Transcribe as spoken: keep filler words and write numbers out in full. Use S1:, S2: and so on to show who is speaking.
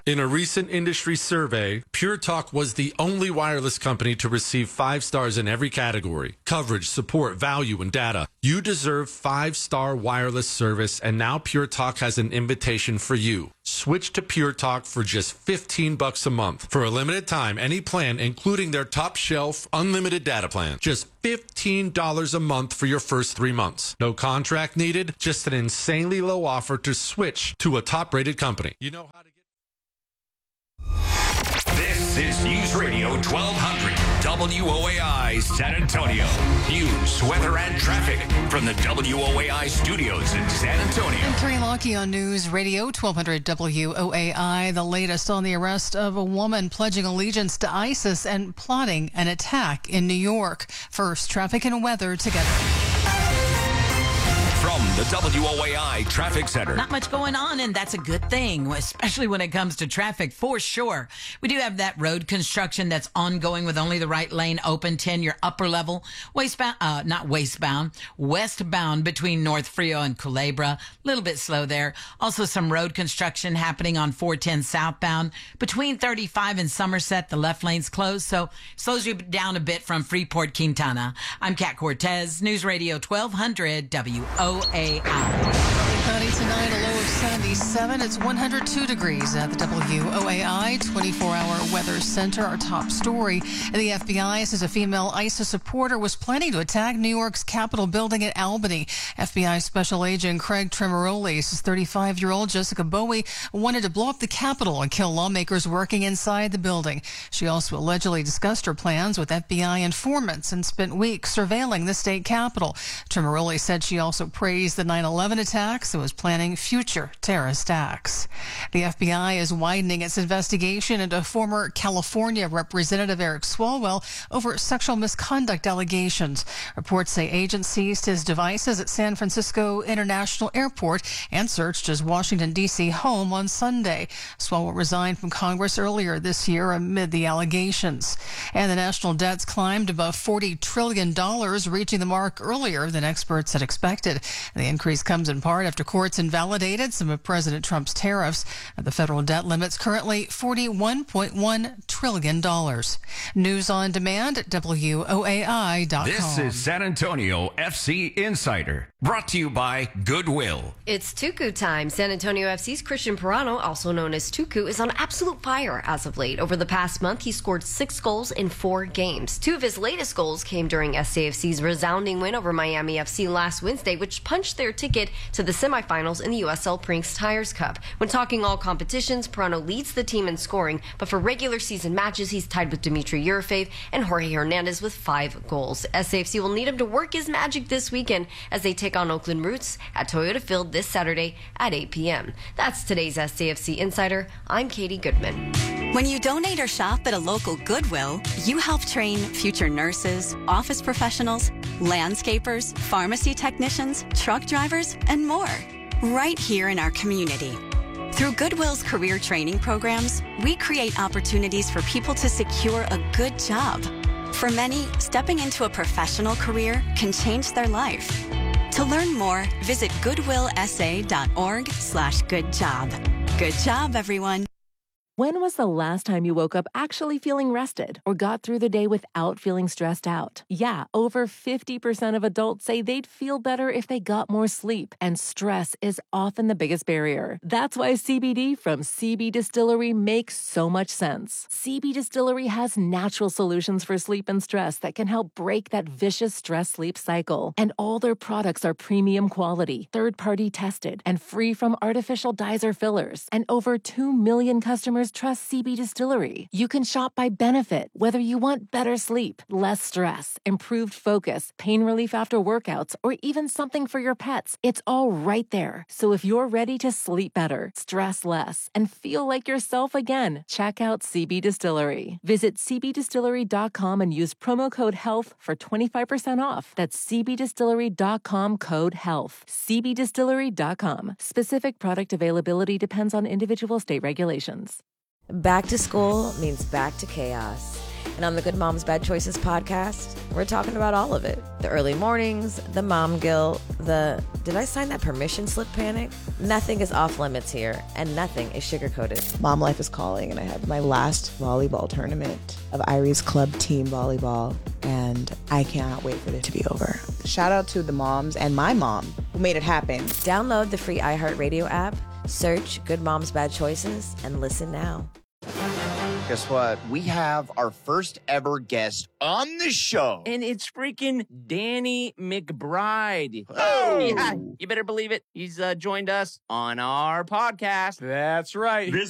S1: In a recent industry survey, Pure Talk was the only wireless company to receive five stars in every category: coverage, support, value, and data. You deserve five-star wireless service, and now Pure Talk has an invitation for you. Switch to Pure Talk for just fifteen bucks a month. For a limited time, any plan, including their top shelf unlimited data plan. Just fifteen dollars a month for your first three months. No contract needed, just an insanely low offer to switch to a top-rated company. You know how to get...
S2: This is News Radio twelve hundred W O A I San Antonio. News, weather, and traffic from the W O A I studios in San Antonio.
S3: I'm Carrie Lockie on News Radio twelve hundred W O A I. The latest on the arrest of a woman pledging allegiance to ISIS and plotting an attack in New York. First, traffic and weather together.
S2: From the W O A I Traffic Center.
S4: Not much going on, and that's a good thing, especially when it comes to traffic, for sure. We do have that road construction that's ongoing with only the right lane open. ten, your upper level, westbound, uh, not westbound, westbound between North Frio and Culebra. A little bit slow there. Also some road construction happening on four ten southbound. Between thirty-five and Somerset, the left lane's closed, so slows you down a bit from Freeport, Quintana. I'm Kat Cortez, News Radio twelve hundred W O A I.
S3: County tonight, a low of seventy-seven. It's one hundred two degrees at the W O A I twenty-four hour Weather Center. Our top story. The F B I says a female ISIS supporter was planning to attack New York's Capitol building at Albany. F B I Special Agent Craig Tremoroli says thirty-five-year-old Jessica Bowie wanted to blow up the Capitol and kill lawmakers working inside the building. She also allegedly discussed her plans with F B I informants and spent weeks surveilling the state capitol. Tremoroli said she also praised the nine eleven attacks and was planning future terrorist acts. The F B I is widening its investigation into former California Representative Eric Swalwell over sexual misconduct allegations. Reports say agents seized his devices at San Francisco International Airport and searched his Washington, D C home on Sunday. Swalwell resigned from Congress earlier this year amid the allegations. And the national debt's climbed above forty trillion dollars, reaching the mark earlier than experts had expected. And the increase comes in part after courts invalidated some of President Trump's tariffs. The federal debt limit's currently forty-one point one trillion dollars. News on demand at W O A I dot com.
S2: This is San Antonio F C Insider, brought to you by Goodwill.
S5: It's Tuku time. San Antonio F C's Christian Pirano, also known as Tuku, is on absolute fire as of late. Over the past month, he scored six goals in four games. Two of his latest goals came during S A F C's resounding win over Miami F C last Wednesday, which punched their ticket to the semifinals in the U S L Brinks Tires Cup. When talking all competitions, Pirano leads the team in scoring, but for regular season matches, he's tied with Dimitri Yerofeev and Jorge Hernandez with five goals. S A F C will need him to work his magic this weekend as they take on Oakland Roots at Toyota Field this Saturday at eight p.m. That's today's S A F C Insider. I'm Katie Goodman.
S6: When you donate or shop at a local Goodwill, you help train future nurses, office professionals, landscapers, pharmacy technicians, truck drivers, and more, right here in our community. Through Goodwill's career training programs, we create opportunities for people to secure a good job. For many, stepping into a professional career can change their life. To learn more, visit goodwillsa.org slash good job. Good job, everyone.
S7: When was the last time you woke up actually feeling rested or got through the day without feeling stressed out? Yeah, over fifty percent of adults say they'd feel better if they got more sleep, and stress is often the biggest barrier. That's why C B D from C B Distillery makes so much sense. C B Distillery has natural solutions for sleep and stress that can help break that vicious stress-sleep cycle. And all their products are premium quality, third-party tested, and free from artificial dyes or fillers. And over two million customers trust C B Distillery. You can shop by benefit, whether you want better sleep, less stress, improved focus, pain relief after workouts, or even something for your pets. It's all right there. So if you're ready to sleep better, stress less, and feel like yourself again, check out C B Distillery. Visit c b distillery dot com and use promo code HEALTH for twenty-five percent off. That's c b distillery dot com code HEALTH. c b distillery dot com. Specific product availability depends on individual state regulations.
S8: Back to school means back to chaos. And on the Good Moms Bad Choices podcast, we're talking about all of it. The early mornings, the mom guilt, the did I sign that permission slip panic? Nothing is off limits here, and nothing is sugar-coated.
S9: Mom life is calling, and I have my last volleyball tournament of Irie's club team volleyball, and I cannot wait for it to be over. Shout out to the moms and my mom who made it happen.
S8: Download the free iHeartRadio app, search Good Moms Bad Choices, and listen now.
S10: Guess what? We have our first ever guest on the show.
S11: And it's freaking Danny McBride.
S10: Oh!
S11: Yeah, you better believe it. He's uh, joined us on our podcast.
S10: That's right.